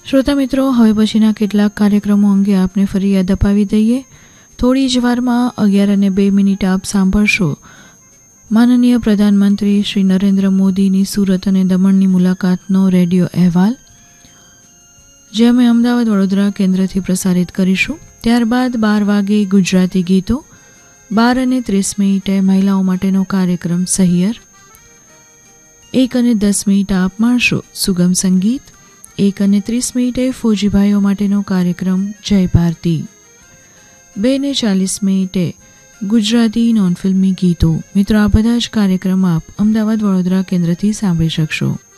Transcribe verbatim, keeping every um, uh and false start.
શ્રોતા મિત્રો, હવે પછીના કેટલાક કાર્યક્રમો અંગે આપને ફરી યાદ અપાવી દઈએ. થોડી જ વારમાં અગિયાર અને બે મિનિટ આપ સાંભળશો માનનીય પ્રધાનમંત્રી શ્રી નરેન્દ્ર મોદીની સુરત અને દમણની મુલાકાતનો રેડિયો અહેવાલ, જે અમે અમદાવાદ વડોદરા કેન્દ્રથી પ્રસારિત કરીશું. ત્યારબાદ બાર વાગે ગુજરાતી ગીતો, બાર અને ત્રીસ મિનિટે મહિલાઓ માટેનો કાર્યક્રમ સહિયર, એક અને દસ મિનિટ આપ માણશો સુગમ સંગીત, એક અને ત્રીસ મિનિટે ફૌજીભાઈઓ માટેનો કાર્યક્રમ જય ભારતી, બે ને ચાલીસ મિનિટે ગુજરાતી નોન ફિલ્મી ગીતો. મિત્રો, આ બધા જ કાર્યક્રમ આપ અમદાવાદ વડોદરા કેન્દ્રથી સાંભળી શકશો.